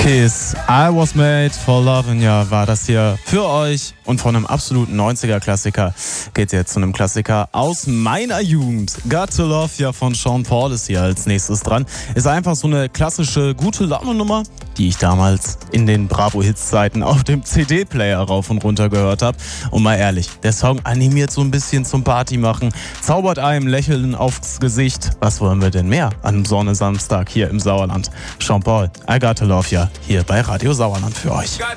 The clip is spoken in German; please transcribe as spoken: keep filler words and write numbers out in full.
Kiss, I Was Made for Loving Ya war das hier für euch. Und von einem absoluten neunziger-Klassiker geht jetzt zu einem Klassiker aus meiner Jugend. Got to Love Ya von Sean Paul ist hier als nächstes dran. Ist einfach so eine klassische gute Laune-Nummer, die ich damals in den Bravo-Hits-Zeiten auf dem C D-Player rauf und runter gehört habe. Und mal ehrlich, der Song animiert so ein bisschen zum Party machen, zaubert einem Lächeln aufs Gesicht. Was wollen wir denn mehr an einem Sonne-Samstag hier im Sauerland? Sean Paul, I Got to Love Ya, hier bei Radio Sauerland für euch. Got